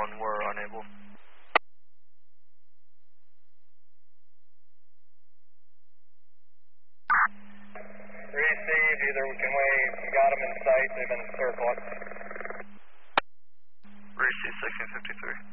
1, we're unable. Received, either we can wait, we got them in sight, they've been circling. Received 1653.